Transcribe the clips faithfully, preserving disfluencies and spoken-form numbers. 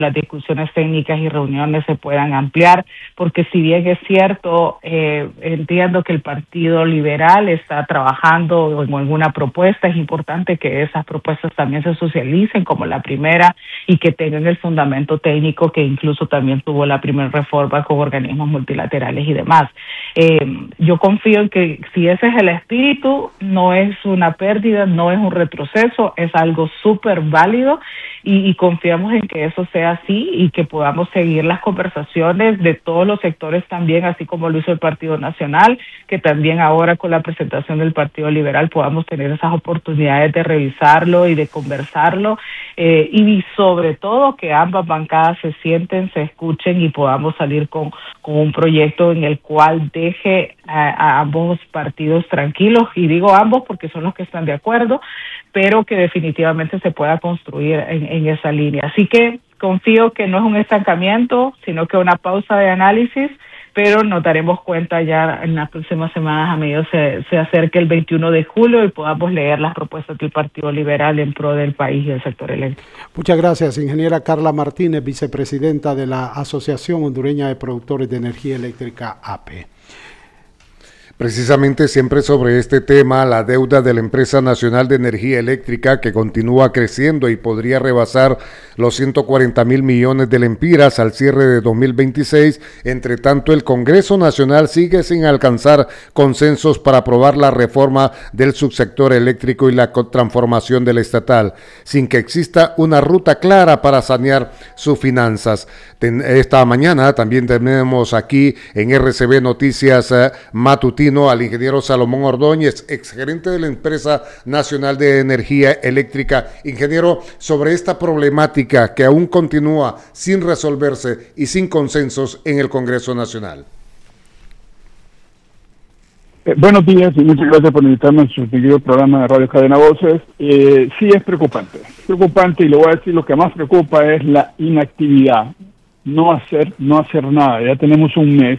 las discusiones técnicas y reuniones se puedan ampliar, porque si bien es cierto, eh, entiendo que el Partido Liberal está trabajando en alguna propuesta, es importante que esas propuestas también se socialicen como la primera y que tengan el fundamento técnico que incluso también tuvo la primera reforma con organismos multilaterales y demás. Eh, yo confío en que si ese es el espíritu, no es una pérdida, no es un retroceso, es algo súper válido y, y confiamos en que eso sea así y que podamos seguir las conversaciones de todos los sectores también, así como lo hizo el Partido Nacional, que también ahora con la presentación del Partido Liberal podamos tener esas oportunidades de revisarlo y de conversarlo eh, y sobre todo que ambas bancadas se sienten, se escuchen y podamos salir con, con un proyecto en el cual deje a, a ambos partidos tranquilos, y digo ambos porque son los que están de acuerdo, pero que definitivamente se pueda construir en, en esa línea. Así que confío que no es un estancamiento, sino que una pausa de análisis, pero nos daremos cuenta ya en las próximas semanas a medida se, se acerque el veintiuno de julio y podamos leer las propuestas del Partido Liberal en pro del país y del sector eléctrico. Muchas gracias, ingeniera Carla Martínez, vicepresidenta de la Asociación Hondureña de Productores de Energía Eléctrica, A P E. Precisamente siempre sobre este tema, la deuda de la Empresa Nacional de Energía Eléctrica, que continúa creciendo y podría rebasar los ciento cuarenta mil millones de lempiras al cierre de dos mil veintiséis. Entre tanto, el Congreso Nacional sigue sin alcanzar consensos para aprobar la reforma del subsector eléctrico y la transformación del estatal, sin que exista una ruta clara para sanear sus finanzas. Esta mañana también tenemos aquí en R C B Noticias eh, Matutino al ingeniero Salomón Ordóñez, exgerente de la Empresa Nacional de Energía Eléctrica. Ingeniero, sobre esta problemática que aún continúa sin resolverse y sin consensos en el Congreso Nacional. Eh, buenos días y muchas gracias por invitarme a su seguido programa de Radio Cadena Voces. Eh, sí es preocupante, es preocupante y le voy a decir lo que más preocupa es la inactividad, no hacer, no hacer nada. Ya tenemos un mes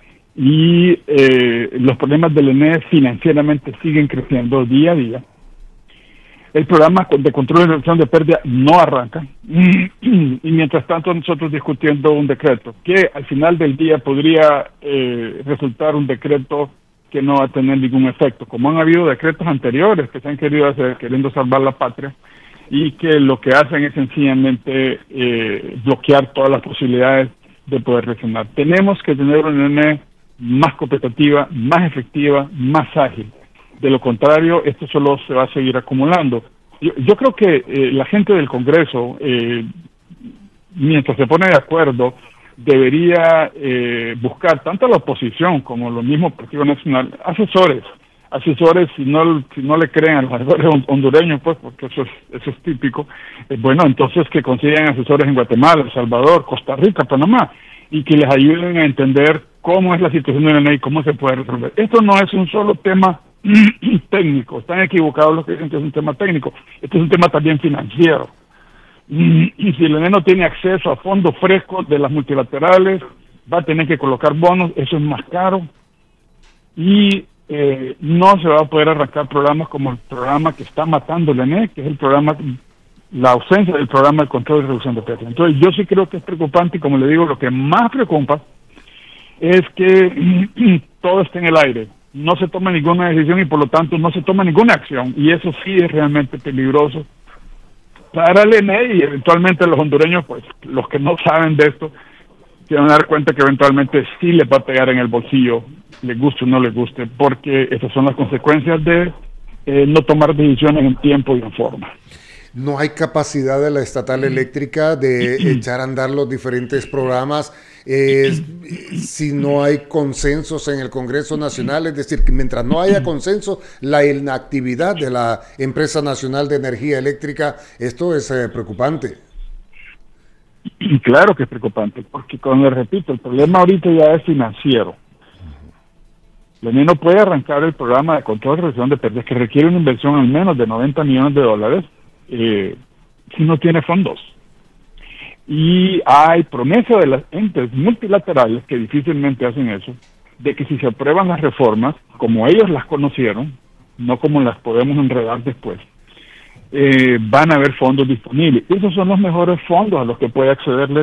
y eh, los problemas del E N E financieramente siguen creciendo día a día. El programa de control y reducción de pérdida no arranca y mientras tanto nosotros discutiendo un decreto que al final del día podría eh, resultar un decreto que no va a tener ningún efecto, como han habido decretos anteriores que se han querido hacer queriendo salvar la patria y que lo que hacen es sencillamente eh, bloquear todas las posibilidades de poder reaccionar. Tenemos que tener un E N E más competitiva, más efectiva, más ágil. De lo contrario, esto solo se va a seguir acumulando. Yo, yo creo que eh, la gente del Congreso, eh, mientras se pone de acuerdo, debería eh, buscar tanto la oposición como los mismos Partido Nacional, asesores, asesores si no si no le creen a los asesores hondureños, pues porque eso es, eso es típico, eh, bueno, entonces que consigan asesores en Guatemala, El Salvador, Costa Rica, Panamá, y que les ayuden a entender cómo es la situación de la ley y cómo se puede resolver. Esto no es un solo tema técnico, están equivocados los que dicen que es un tema técnico, esto es un tema también financiero. Y si el E N E no tiene acceso a fondos frescos de las multilaterales, va a tener que colocar bonos, eso es más caro, y eh, no se va a poder arrancar programas como el programa que está matando el E N E, que es el programa, la ausencia del programa de control y reducción de precios. Entonces yo sí creo que es preocupante y como le digo, lo que más preocupa es que todo esté en el aire, no se toma ninguna decisión y por lo tanto no se toma ninguna acción, y eso sí es realmente peligroso para el E N E y eventualmente los hondureños, pues los que no saben de esto, se van a dar cuenta que eventualmente sí les va a pegar en el bolsillo, les guste o no les guste, porque esas son las consecuencias de eh, no tomar decisiones en tiempo y en forma. No hay capacidad de la estatal eléctrica de echar a andar los diferentes programas eh, si no hay consensos en el Congreso Nacional, es decir, que mientras no haya consenso, la inactividad de la Empresa Nacional de Energía Eléctrica, esto es eh, preocupante. Claro que es preocupante, porque como les repito, el problema ahorita ya es financiero. La E N E no puede arrancar el programa de control y reducción de pérdidas que requiere una inversión al menos de noventa millones de dólares eh, si no tiene fondos. Y hay promesa de las entes multilaterales que difícilmente hacen eso, de que si se aprueban las reformas, como ellos las conocieron, no como las podemos enredar después, eh, van a haber fondos disponibles. Esos son los mejores fondos a los que puede acceder